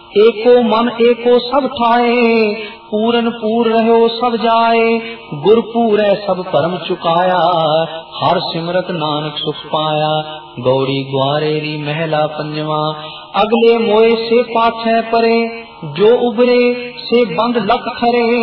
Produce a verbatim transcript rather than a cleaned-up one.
एको मन एको सब ठाए, पूरन पूर रहो सब जाए। गुर पूरै सब परम चुकाया, हर सिमरत नानक सुख पाया। गौड़ी ग्वारेरी महला पंजवा, अगले मोए से पाछे परे, जो उबरे से बंद लख खरे।